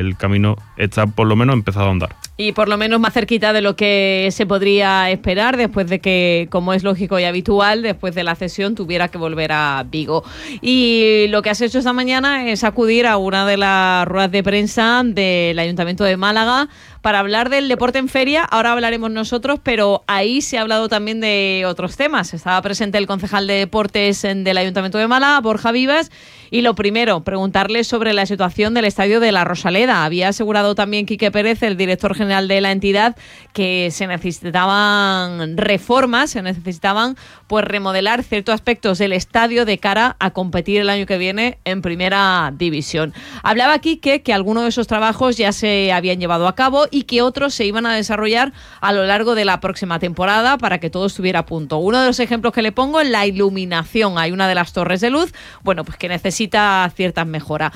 el camino está por lo menos empezado a andar. Y por lo menos más cerquita de lo que se podría esperar después de que, como es lógico y habitual, después de la cesión tuviera que volver a Vigo. Y lo que has hecho esta mañana es acudir a una de las ruedas de prensa del Ayuntamiento de Málaga para hablar del deporte en feria. Ahora hablaremos nosotros, pero ahí se ha hablado también de otros temas. Estaba presente el concejal de Deportes del Ayuntamiento de Málaga, Borja Vivas, y lo primero, preguntarle sobre la situación del estadio de la Rosaleda. Había asegurado también Quique Pérez, el director general de la entidad, que se necesitaban reformas, se necesitaban pues remodelar ciertos aspectos del estadio de cara a competir el año que viene en Primera División. Hablaba Quique que algunos de esos trabajos ya se habían llevado a cabo y que otros se iban a desarrollar a lo largo de la próxima temporada para que todo estuviera a punto. Uno de los ejemplos que le pongo es la iluminación. Hay una de las torres de luz, bueno, pues que necesita ciertas mejoras.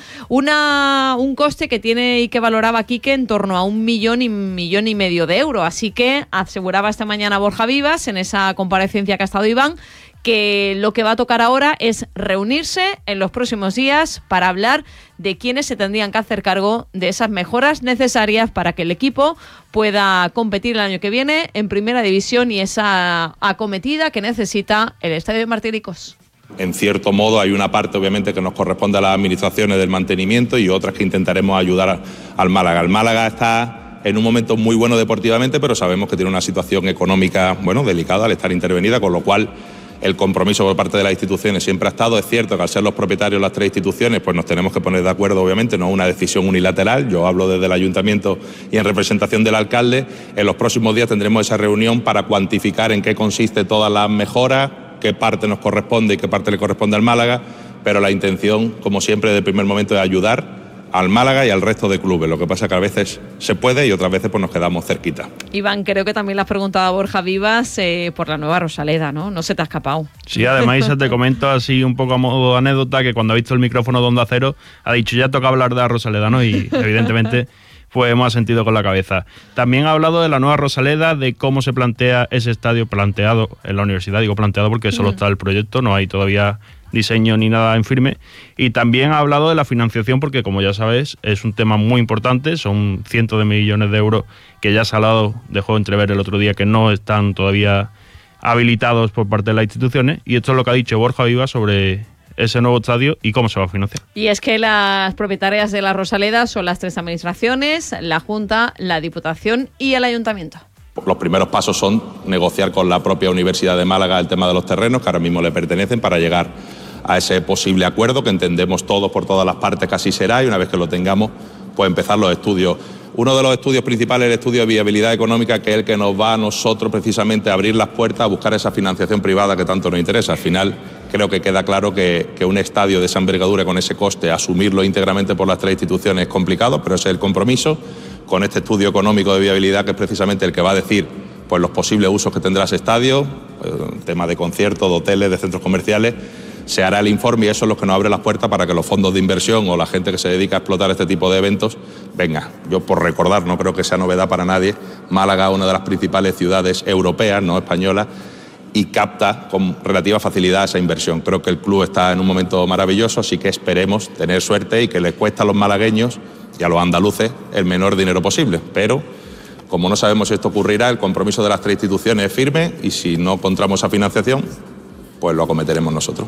Un coste que tiene y que valoraba Quique en torno a 1 millón y medio de euros. Así que aseguraba esta mañana Borja Vivas, en esa comparecencia que ha estado Iván, que lo que va a tocar ahora es reunirse en los próximos días para hablar de quiénes se tendrían que hacer cargo de esas mejoras necesarias para que el equipo pueda competir el año que viene en Primera División y esa acometida que necesita el Estadio de Martiricos. En cierto modo hay una parte obviamente que nos corresponde a las administraciones del mantenimiento y otras que intentaremos ayudar al Málaga. El Málaga está en un momento muy bueno deportivamente, pero sabemos que tiene una situación económica, delicada al estar intervenida, con lo cual el compromiso por parte de las instituciones siempre ha estado. Es cierto que al ser los propietarios las tres instituciones, pues nos tenemos que poner de acuerdo, obviamente, no es una decisión unilateral. Yo hablo desde el ayuntamiento y en representación del alcalde. En los próximos días tendremos esa reunión para cuantificar en qué consiste todas las mejoras, qué parte nos corresponde y qué parte le corresponde al Málaga, pero la intención, como siempre, desde el primer momento es ayudar al Málaga y al resto de clubes. Lo que pasa es que a veces se puede y otras veces pues nos quedamos cerquita. Iván, creo que también le has preguntado a Borja Vivas por la nueva Rosaleda, ¿no? No se te ha escapado. Sí, además Isa, te comento así un poco a modo de anécdota que cuando ha visto el micrófono de Onda Cero ha dicho ya toca hablar de la Rosaleda, ¿no? Y evidentemente pues hemos asentido con la cabeza. También ha hablado de la nueva Rosaleda, de cómo se plantea ese estadio planteado en la universidad. Digo planteado porque solo está el proyecto, no hay todavía diseño ni nada en firme. Y también ha hablado de la financiación porque, como ya sabes, es un tema muy importante. Son cientos de millones de euros que ya Salado dejó entrever el otro día que no están todavía habilitados por parte de las instituciones. Y esto es lo que ha dicho Borja Vivas sobre ese nuevo estadio y cómo se va a financiar. Y es que las propietarias de la Rosaleda son las tres administraciones, la Junta, la Diputación y el Ayuntamiento. Los primeros pasos son negociar con la propia Universidad de Málaga el tema de los terrenos que ahora mismo le pertenecen para llegar a ese posible acuerdo que entendemos todos por todas las partes que así será, y una vez que lo tengamos pues empezar los estudios. Uno de los estudios principales es el estudio de viabilidad económica, que es el que nos va a nosotros precisamente a abrir las puertas a buscar esa financiación privada que tanto nos interesa. Al final creo que queda claro que un estadio de esa envergadura con ese coste, asumirlo íntegramente por las tres instituciones es complicado, pero ese es el compromiso con este estudio económico de viabilidad, que es precisamente el que va a decir pues los posibles usos que tendrá ese estadio, tema de conciertos, de hoteles, de centros comerciales. Se hará el informe y eso es lo que nos abre las puertas para que los fondos de inversión o la gente que se dedica a explotar este tipo de eventos venga. Yo, por recordar, no creo que sea novedad para nadie, Málaga es una de las principales ciudades europeas, no españolas, y capta con relativa facilidad esa inversión. Creo que el club está en un momento maravilloso, así que esperemos tener suerte y que les cuesta a los malagueños y a los andaluces el menor dinero posible. Pero, como no sabemos si esto ocurrirá, el compromiso de las tres instituciones es firme y si no encontramos esa financiación, pues lo acometeremos nosotros.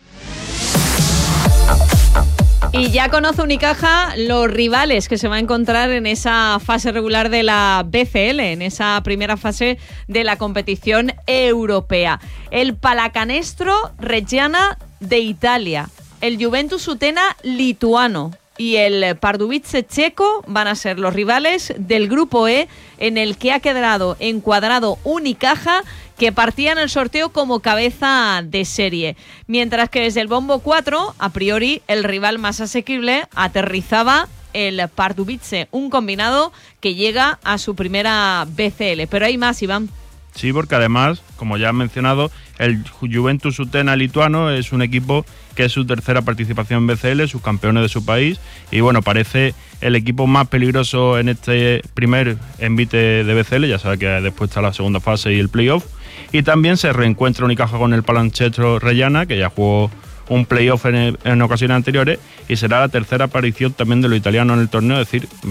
Y ya conoce Unicaja los rivales que se va a encontrar en esa fase regular de la BCL, en esa primera fase de la competición europea. El Pallacanestro Reggiana de Italia, el Juventus Utena lituano y el Pardubice checo van a ser los rivales del grupo E, en el que ha quedado encuadrado Unicaja, que partía en el sorteo como cabeza de serie. Mientras que desde el bombo 4, a priori, el rival más asequible aterrizaba el Pardubice, un combinado que llega a su primera BCL. Pero hay más, Iván. Sí, porque además, como ya han mencionado, el Juventus Utena lituano es un equipo que es su tercera participación en BCL, sus campeones de su país, y bueno, parece el equipo más peligroso en este primer envite de BCL. Ya sabe que después está la segunda fase y el playoff. Y también se reencuentra Unicaja con el Pallacanestro Reggiana, que ya jugó un playoff en ocasiones anteriores, y será la tercera aparición también de los italianos en el torneo, es decir,